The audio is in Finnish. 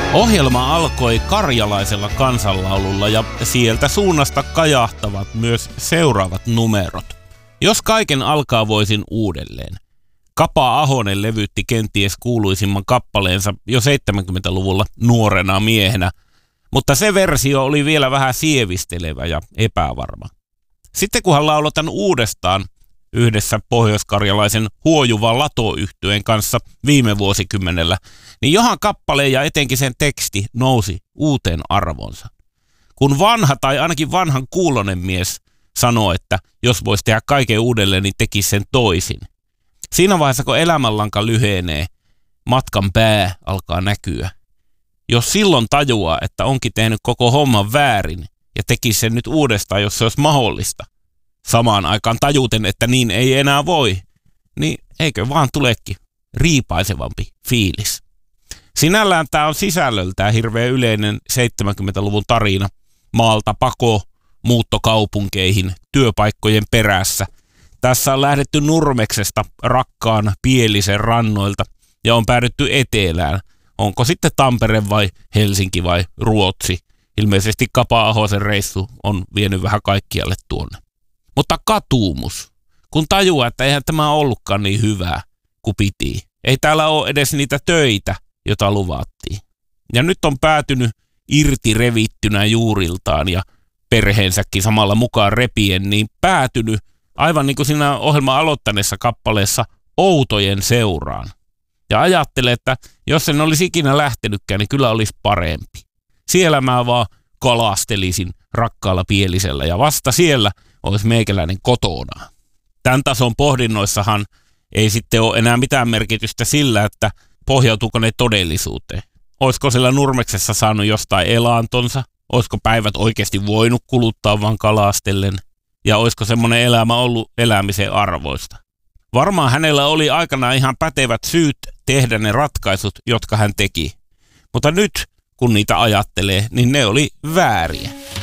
Ohjelma alkoi karjalaisella kansanlaululla ja sieltä suunnasta kajahtavat myös seuraavat numerot. Jos kaiken alkaa voisin uudelleen. Kapa Ahonen levytti kenties kuuluisimman kappaleensa jo 70-luvulla nuorena miehenä, mutta se versio oli vielä vähän sievistelevä ja epävarma. Sitten kun hän lauloi tämän uudestaan yhdessä pohjoiskarjalaisen huojuvan Lato-yhtyeen kanssa viime vuosikymmenellä, niin johan kappale ja etenkin sen teksti nousi uuteen arvonsa. Kun vanha tai ainakin vanhan kuulonen mies sanoi, että jos voisi tehdä kaiken uudelleen, niin tekisi sen toisin. Siinä vaiheessa, kun elämänlanka lyhenee, matkan pää alkaa näkyä. Jos silloin tajuaa, että onkin tehnyt koko homman väärin ja tekisi sen nyt uudestaan, jos se olisi mahdollista, samaan aikaan tajuten, että niin ei enää voi, niin eikö vaan tulekin riipaisevampi fiilis. Sinällään tämä on sisällöltään hirveän yleinen 70-luvun tarina maalta pako muuttokaupunkeihin työpaikkojen perässä. Tässä on lähdetty Nurmeksesta rakkaan Pielisen rannoilta ja on päädytty etelään. Onko sitten Tampere vai Helsinki vai Ruotsi? Ilmeisesti Kapa Ahosen reissu on vienyt vähän kaikkialle tuonne. Mutta katuumus, kun tajuaa, että eihän tämä ollutkaan niin hyvää kuin piti. Ei täällä ole edes niitä töitä, jota luvattiin. Ja nyt on päätynyt irti revittynä juuriltaan ja perheensäkin samalla mukaan repien, niin päätynyt aivan niin kuin siinä ohjelman aloittaneessa kappaleessa outojen seuraan. Ja ajattelee, että jos en olisi ikinä lähtenytkään, niin kyllä olisi parempi. Siellä mä vaan kalastelisin rakkaalla Pielisellä ja vasta siellä olisi meikäläinen kotona. Tämän tason pohdinnoissahan ei sitten ole enää mitään merkitystä sillä, että pohjautuuko ne todellisuuteen. Olisiko siellä Nurmeksessa saanut jostain elantonsa? Olisiko päivät oikeasti voinut kuluttaa vaan kalastellen? Ja olisiko semmoinen elämä ollut elämisen arvoista? Varmaan hänellä oli aikanaan ihan pätevät syyt tehdä ne ratkaisut, jotka hän teki. Mutta nyt, kun niitä ajattelee, niin ne oli vääriä.